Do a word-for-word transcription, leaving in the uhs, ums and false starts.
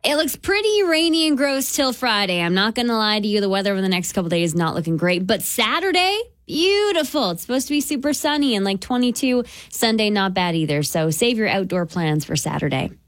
It looks pretty rainy and gross till Friday. I'm not going to lie to you. The weather over the next couple days is not looking great. But Saturday, beautiful. It's supposed to be super sunny and like twenty-two. Sunday, not bad either. So save your outdoor plans for Saturday.